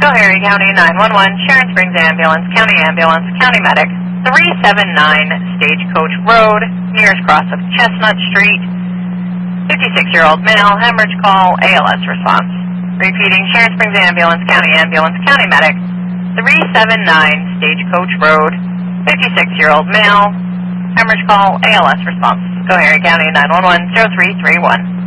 Schoharie County 911, Sharon Springs Ambulance, County Medic, 379 Stagecoach Road, nearest cross of Chestnut Street. 56-year-old male, hemorrhage call, ALS response. Repeating, Sharon Springs Ambulance, County Medic, 379 Stagecoach Road, 56-year-old male, hemorrhage call, ALS response. Schoharie County 911, 0331.